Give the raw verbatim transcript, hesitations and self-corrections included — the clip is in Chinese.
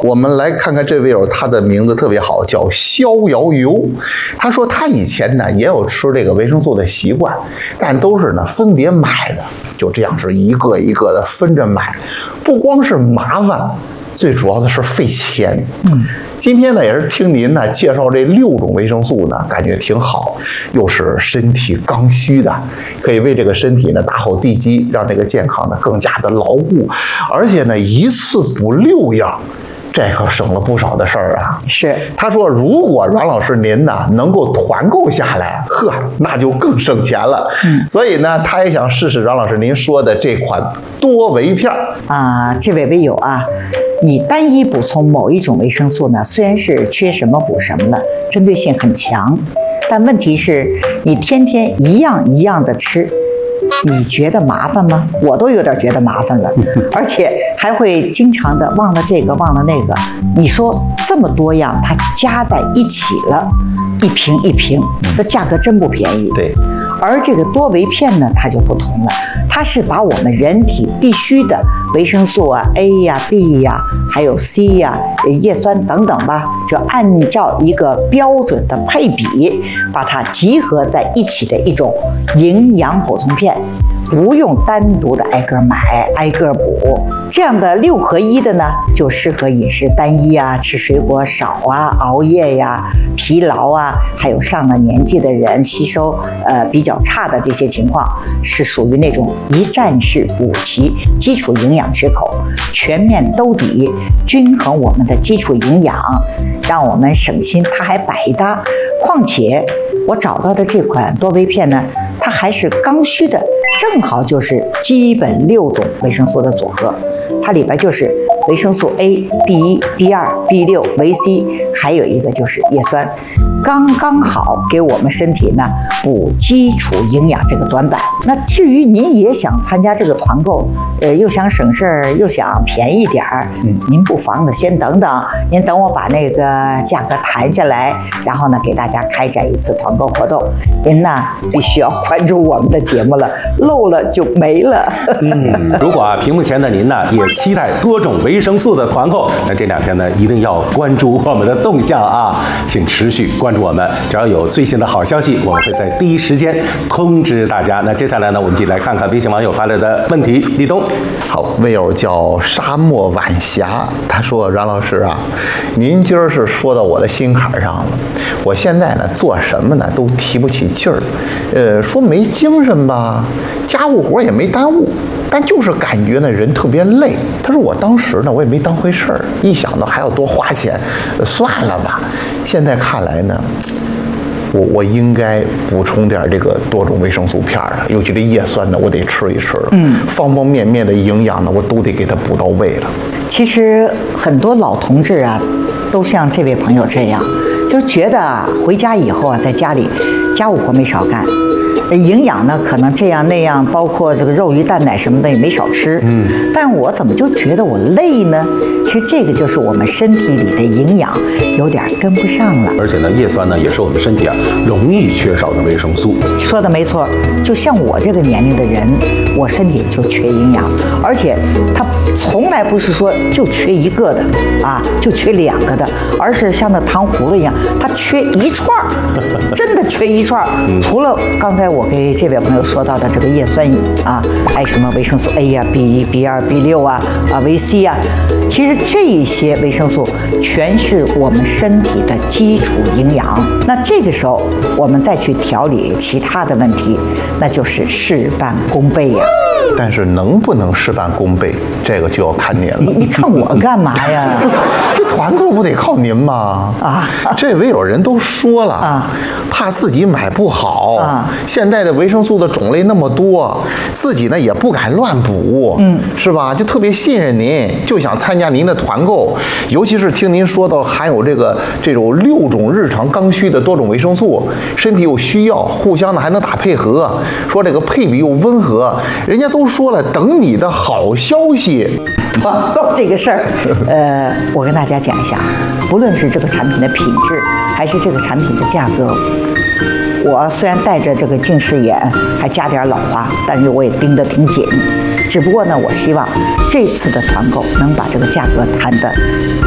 我们来看看这位友，他的名字特别好，叫逍遥游。他说他以前呢也有吃这个维生素的习惯，但都是呢分别买的，就这样是一个一个的分着买，不光是麻烦，最主要的是费钱。嗯，今天呢也是听您呢介绍这六种维生素呢，感觉挺好，又是身体刚需的，可以为这个身体呢打好地基，让这个健康呢更加的牢固，而且呢一次补六样。这可省了不少的事儿啊！ 是， 他说，如果阮老师您呢能够团购下来，呵，那就更省钱了。嗯，所以呢，他也想试试阮老师您说的这款多维片啊。这位微友啊，你单一补充某一种维生素呢，虽然是缺什么补什么了，针对性很强，但问题是你天天一样一样的吃。你觉得麻烦吗？我都有点觉得麻烦了，而且还会经常的忘了这个忘了那个。你说这么多样，它加在一起了，一瓶一瓶，这价格真不便宜。 对。 而这个多维片呢，它就不同了，它是把我们人体必须的维生素啊 A 呀、B 呀，还有 C 呀、叶酸等等吧，就按照一个标准的配比，把它集合在一起的一种营养补充片。不用单独的挨个买挨个补，这样的六合一的呢，就适合饮食单一啊，吃水果少啊，熬夜呀、疲劳啊，还有上了年纪的人吸收呃比较差的这些情况，是属于那种一站式补齐基础营养缺口，全面兜底，均衡我们的基础营养，让我们省心，它还百搭。况且我找到的这款多维片呢，它还是刚需的，正好就是基本六种维生素的组合，它里边就是维生素 A、B 一、B 二、B 六、维 C， 还有一个就是叶酸，刚刚好给我们身体呢补基础营养这个短板。那至于您也想参加这个团购，呃，又想省事儿，又想便宜点儿，嗯，您不妨呢先等等，您等我把那个价格谈下来，然后呢给大家开展一次团购活动。您呢必须要关注我们的节目了，漏了就没了。 嗯，如果啊屏幕前的您呢也期待多种维生素的团购，那这两天呢一定要关注我们的动向啊，请持续关注我们，只要有最新的好消息，我们会在第一时间通知大家。那接下来呢，我们一起来看看微信网友发来的问题。立冬， 好，微友叫沙漠晚霞，他说：“阮老师啊，您今儿是说到我的心坎上了。我现在呢做什么呢都提不起劲儿，呃，说没精神吧，家务活也没耽误。”但就是感觉呢，人特别累。他说我当时呢，我也没当回事儿，一想到还要多花钱，算了吧。现在看来呢，我我应该补充点这个多种维生素片了，尤其这叶酸呢，我得吃一吃了。嗯，方方面面的营养呢，我都得给它补到位了。 其实很多老同志啊，都像这位朋友这样，就觉得啊，回家以后啊，在家里家务活没少干。营养呢，可能这样那样，包括这个肉鱼蛋奶什么的也没少吃。嗯，但我怎么就觉得我累呢？其实这个就是我们身体里的营养有点跟不上了。 而且呢，叶酸呢也是我们身体啊容易缺少的维生素。 说的没错，就像我这个年龄的人，我身体就缺营养，而且它从来不是说就缺一个的啊，就缺两个的，而是像那糖葫芦一样，它缺一串儿，真的缺一串儿。嗯、除了刚才我给这位朋友说到的这个叶酸啊，还有什么维生素 A 呀、B 一、B 二、B 六啊、啊维 C 呀，其实这些维生素全是我们身体的基础营养。那这个时候我们再去调理其他的问题，那就是事半功倍呀。 但是能不能事半功倍，这个就要看您了。 你你看我干嘛呀？ 这团购不得靠您吗？啊，这位有人都说了啊，怕自己买不好啊。现在的维生素的种类那么多，自己呢也不敢乱补，嗯，是吧？就特别信任您，就想参加您的团购。尤其是听您说到含有这个这种六种日常刚需的多种维生素，身体有需要，互相呢还能打配合，说这个配比又温和，人家都说了，等你的好消息。 团购这个事儿，呃，我跟大家讲一下，不论是这个产品的品质，还是这个产品的价格，我虽然戴着这个近视眼，还加点老花，但是我也盯得挺紧。只不过呢，我希望这次的团购能把这个价格谈的